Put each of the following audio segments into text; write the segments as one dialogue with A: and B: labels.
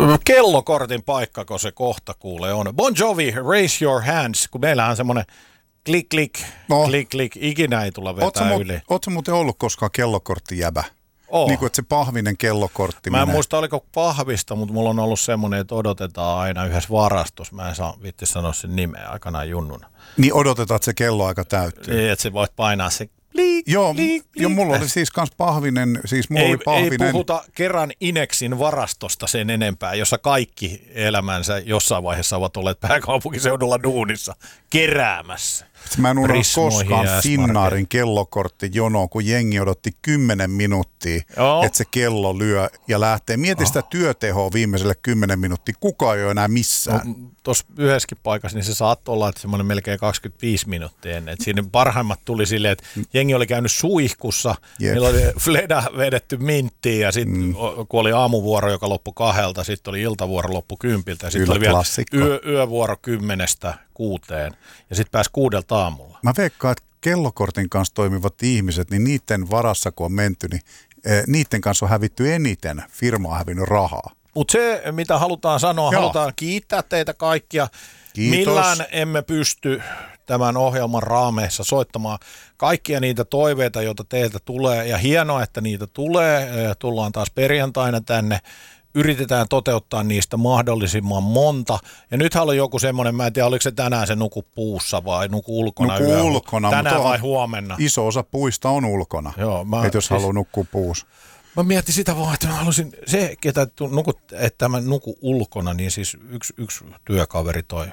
A: kellokortin paikkako se kohta kuulee on. Bon Jovi, Raise Your Hands, kun meillä on semmoinen klik, klik, klik, klik, ikinä ei tulla vetää yli.
B: Ootko muuten ollut koskaan kellokorttijäbä? Niin kuin, että se pahvinen kellokortti
A: Mä en muista, oliko pahvista, mutta mulla on ollut semmoinen, että odotetaan aina yhdessä varastossa. Mä en saa viitti sanoa sen nimeä aikanaan junnuna.
B: Niin odotetaan, että se kelloaika täyttyy.
A: Niin, että sä voit painaa se liik,
B: joo,
A: liik,
B: joo, mulla oli siis kans pahvinen, siis mulla oli pahvinen.
A: Ei puhuta kerran Inexin varastosta sen enempää, jossa kaikki elämänsä jossain vaiheessa ovat olleet pääkaupunkiseudulla duunissa keräämässä.
B: Mä en unohda koskaan Finnaarin kellokorttijonoon, kun jengi odotti 10 minuuttia, että se kello lyö ja lähtee. Mieti sitä työtehoa viimeiselle 10 minuuttia. Kukaan ei ole enää missään.
A: No, tuossa yhdessäkin paikassa niin se saattoi olla, että semmoinen melkein 25 minuuttia ennen. Että siinä parhaimmat tuli silleen, että jengi oli käynyt suihkussa, niillä oli fleda vedetty minttiin ja sitten kun oli aamuvuoro, joka loppui 2, sitten oli iltavuoro loppu 10 ja sitten oli vielä yövuoro 10:00 6 ja sitten pääsi 6 aamulla.
B: Mä veikkaan, että kellokortin kanssa toimivat ihmiset, niin niiden varassa kun on menty, niin niiden kanssa on hävitty eniten. Firma on hävinnyt rahaa.
A: Mutta se, mitä halutaan sanoa, halutaan kiittää teitä kaikkia.
B: Kiitos.
A: Millään emme pysty tämän ohjelman raameissa soittamaan kaikkia niitä toiveita, joita teiltä tulee. Ja hienoa, että niitä tulee. Tullaan taas perjantaina tänne. Yritetään toteuttaa niistä mahdollisimman monta. Ja nythän oli joku semmoinen, mä en tiedä, oliko se tänään se nuku puussa vai nuku ulkona
B: yö. Ulkona.
A: Tänään vai huomenna?
B: Iso osa puista on ulkona, jos haluaa nukkua puussa.
A: Mä mietin sitä vaan, että mä halusin, se ketä että mä nuku ulkona, niin siis yksi työkaveri toi,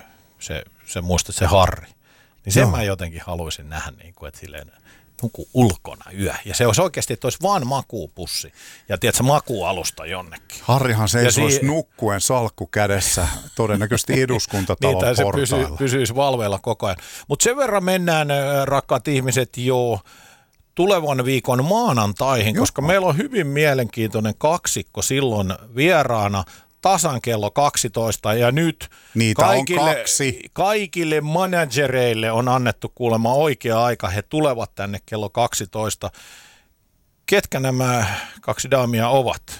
A: se muistat se Harri. Niin sen mä jotenkin haluaisin nähdä, niin kuin, että silleen nuku ulkona yö. Ja se olisi oikeasti, että olisi vaan makuupussi. Ja tiedätkö, makuualusta jonnekin.
B: Harrihan seisoisi nukkuen salkku kädessä, todennäköisesti eduskuntatalon portailla.
A: Se pysyisi valveilla koko ajan. Mutta sen verran mennään, rakkaat ihmiset, tulevan viikon maanantaihin, koska meillä on hyvin mielenkiintoinen kaksikko silloin vieraana. Tasan kello 12 ja nyt kaikille managereille on annettu kuulemma oikea aika. He tulevat tänne kello 12. Ketkä nämä 2 daamia ovat?